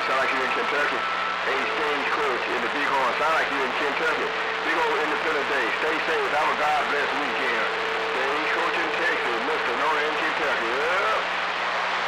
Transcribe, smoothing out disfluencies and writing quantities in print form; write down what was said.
Sound like you in Kentucky. Hey, Stagecoach in the Bighorn. Sound like you in Kentucky. Big old Independence Day. Stay safe. Have a God bless week.